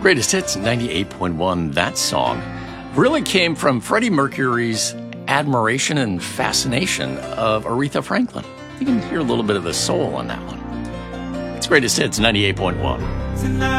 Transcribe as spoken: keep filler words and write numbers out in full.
Greatest Hits ninety-eight point one. That song really came from Freddie Mercury's admiration and fascination of Aretha Franklin. You can hear a little bit of the soul on that one. It's Greatest Hits ninety-eight point one.